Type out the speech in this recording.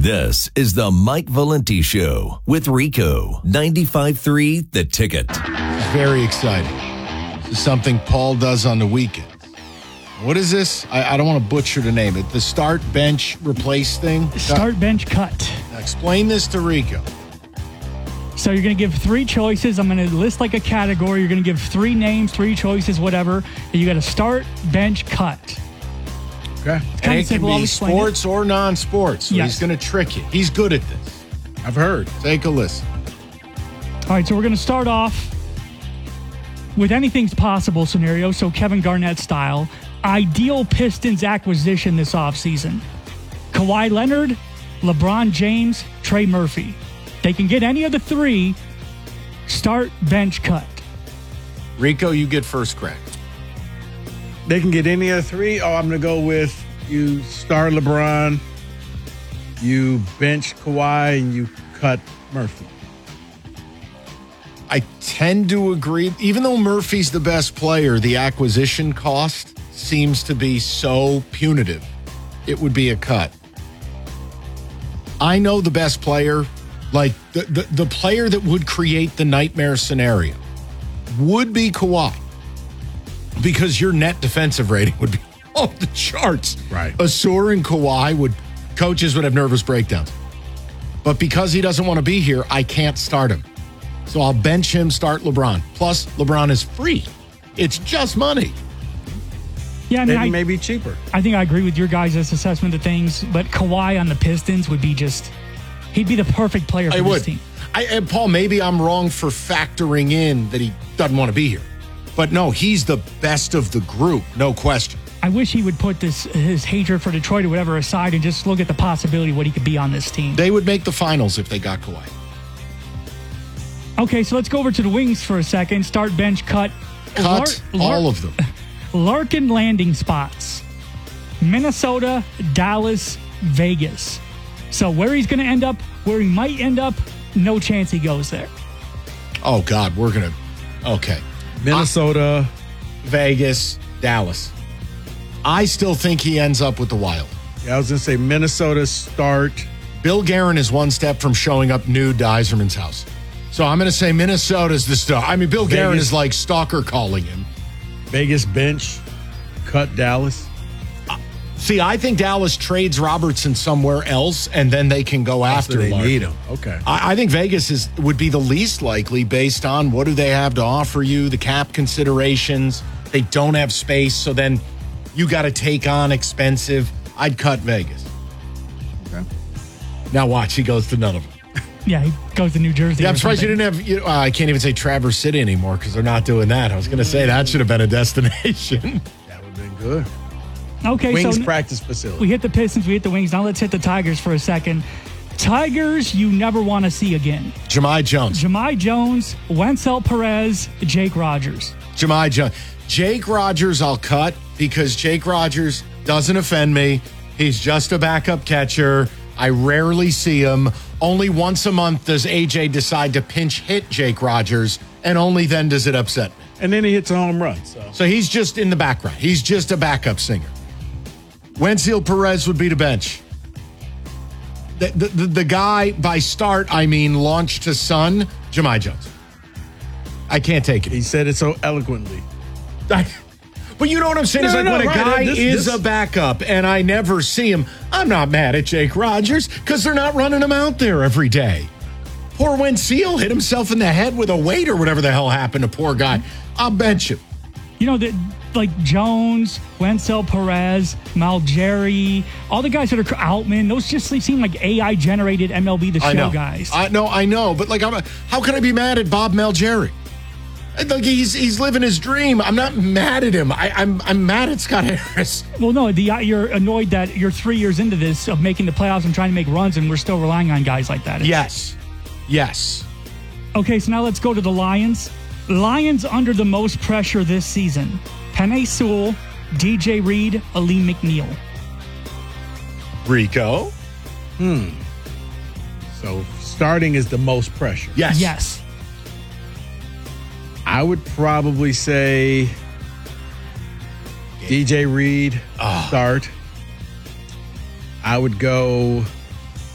This is the Mike Valenti Show with Rico, 95.3 The Ticket. Very exciting. This is something Paul does on the weekends. What is this? I don't want to butcher the name. The start, bench, replace thing? Start, bench, cut. Now explain this to Rico. So you're going to give three choices. I'm going to list like a category. You're going to give three names, three choices, whatever. And you got to start, bench, cut. Okay. And it can be sports or non-sports. So He's going to trick you. He's good at this. I've heard. Take a listen. All right, so we're going to start off with anything's possible scenario, so Kevin Garnett style. Ideal Pistons acquisition this offseason. Kawhi Leonard, LeBron James, Trey Murphy. They can get any of the three. Start, bench, cut. Rico, you get first crack. They can get any of the three. Oh, I'm going to go with you start LeBron, you bench Kawhi, and you cut Murphy. I tend to agree. Even though Murphy's the best player, the acquisition cost seems to be so punitive. It would be a cut. I know the best player, like the player that would create the nightmare scenario, would be Kawhi. Because your net defensive rating would be off the charts. Right. Asur and Kawhi coaches would have nervous breakdowns. But because he doesn't want to be here, I can't start him. So I'll bench him, start LeBron. Plus, LeBron is free. It's just money. Yeah, I mean, maybe cheaper. I think I agree with your guys' assessment of things, but Kawhi on the Pistons would be he'd be the perfect player for this team. And Paul, maybe I'm wrong for factoring in that he doesn't want to be here. But no, he's the best of the group, no question. I wish he would put his hatred for Detroit or whatever aside and just look at the possibility of what he could be on this team. They would make the finals if they got Kawhi. Okay, so let's go over to the wings for a second. Start, bench, cut. All of them. Larkin landing spots. Minnesota, Dallas, Vegas. So where he's going to end up, where he might end up, no chance he goes there. Oh, God, we're going to... Okay. Minnesota, Vegas, Dallas. I still think he ends up with the Wild. Yeah, I was going to say Minnesota start. Bill Guerin is one step from showing up nude to Yzerman's house. So I'm going to say Minnesota's the star. I mean, Bill Guerin is like stalker calling him. Vegas bench, cut Dallas. See, I think Dallas trades Robertson somewhere else, and then they can go after they Larkin. need him. Okay. I think Vegas would be the least likely based on what do they have to offer you, the cap considerations. They don't have space, so then you got to take on expensive. I'd cut Vegas. Okay. Now watch, he goes to none of them. Yeah, he goes to New Jersey. Yeah, I'm surprised you didn't have, I can't even say Traverse City anymore because they're not doing that. I was going to say that should have been a destination. That would have been good. Okay, Wings so practice facility. We hit the Pistons, we hit the Wings. Now let's hit the Tigers for a second. Tigers, you never want to see again. Jahmai Jones, Wenzel Perez, Jake Rogers. Jahmai Jones. Jake Rogers I'll cut because Jake Rogers doesn't offend me. He's just a backup catcher. I rarely see him. Only once a month does AJ decide to pinch hit Jake Rogers, and only then does it upset me. And then he hits a home run. So he's just in the background. He's just a backup singer. Wenzel Perez would be the bench. The guy, by start, I mean launch to sun, Jahmai Jones. I can't take it. He said it so eloquently. But you know what I'm saying? It's like when a guy is a backup and I never see him, I'm not mad at Jake Rogers because they're not running him out there every day. Poor Wenzel hit himself in the head with a weight or whatever the hell happened to poor guy. I'll bench him. You know, like Jones, Wenzel Perez, Malgeri, all the guys that are Outman, those just seem like AI-generated MLB The Show guys. I know. But like, how can I be mad at Bob Malgeri? Like he's living his dream. I'm not mad at him. I'm mad at Scott Harris. Well, no, you're annoyed that you're 3 years into this of making the playoffs and trying to make runs, and we're still relying on guys like that. Yes. Okay, so now let's go to the Lions. Lions under the most pressure this season. Penei Sewell, DJ Reed, Aleem McNeil. Rico? So starting is the most pressure. Yes. I would probably say DJ Reed start. I would go